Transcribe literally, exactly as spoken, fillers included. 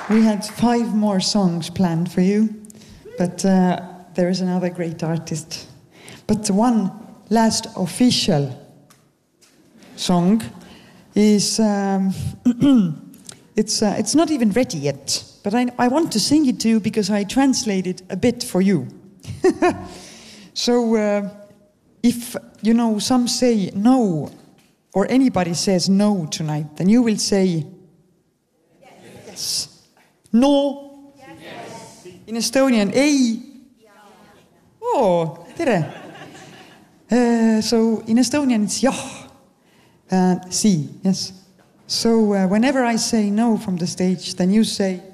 We had five more songs planned for you, but uh, there is another great artist. But the one last official song is, um, it's, uh, it's not even ready yet, but I, I want to sing it to you because I translated a bit for you. So uh, if, you know, some say no, or anybody says no tonight, then you will say yes. Yes. No. Yes. In Estonian, ei. Oh, tere. Uh, so in Estonian it's jah. Uh, si, yes. So uh, whenever I say no from the stage, then you say